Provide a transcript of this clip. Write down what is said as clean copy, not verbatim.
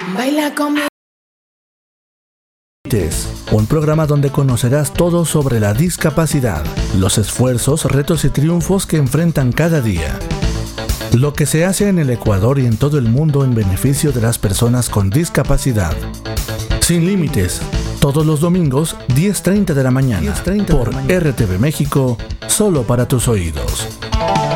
Baila conmigo. Un programa donde conocerás todo sobre la discapacidad, los esfuerzos, retos y triunfos que enfrentan cada día. Lo que se hace en el Ecuador y en todo el mundo en beneficio de las personas con discapacidad. Sin límites, todos los domingos, 10:30 de la mañana, por RTV México, solo para tus oídos.